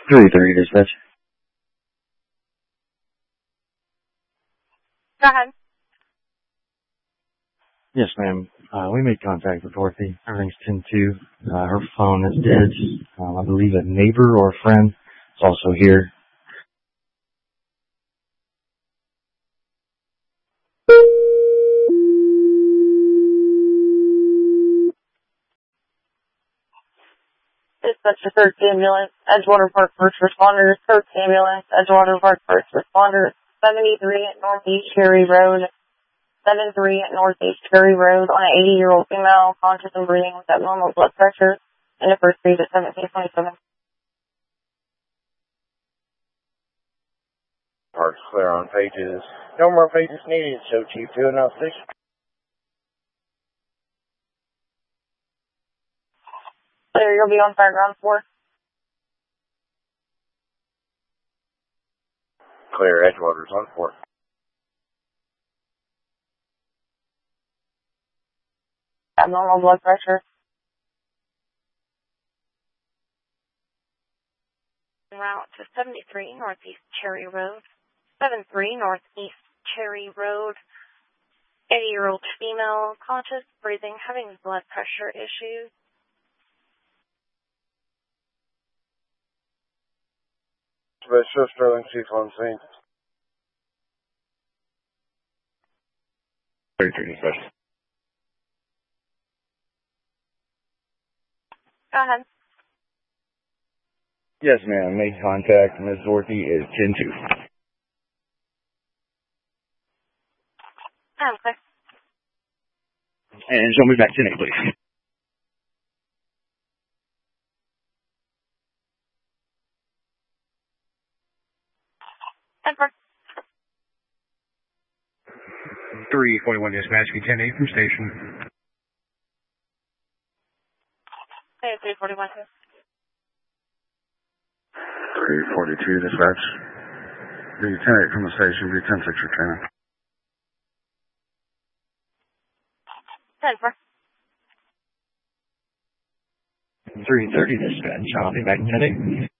330 dispatch. Go ahead. Yes, ma'am. We made contact with Dorothy. Everything's 10-2. Her phone is dead. I believe a neighbor or a friend is also here. Dispatcher 13 ambulance, Edgewater Park first responders, 13 ambulance, Edgewater Park first responders, 73 at Northeast Cherry Road, 73 at Northeast Cherry Road on an 80-year-old female, conscious and breathing with abnormal blood pressure, in the first stage at 1727. Park's clear on pages. No more pages needed, so Chief 2 and station. Clear, you'll be on Fairground 4. Clear, Edgewater's on 4. Abnormal blood pressure. Route to 73 Northeast Cherry Road, 73 Northeast Cherry Road, 80-year-old female, conscious, breathing, having blood pressure issues. Special Sterling Chief on scene. 33 dispatch. Go ahead. Yes, ma'am. Made contact. Ms. Dorothy is 10-2. I'm clear. And show me back 10-8, please. Edward. 341 dispatch, be 10-8 from station. Clear, 341. 342 dispatch. Be 10-8 from the station. Be 10-6 returning. 10-4. 330 dispatch. I'll be back in 10-8.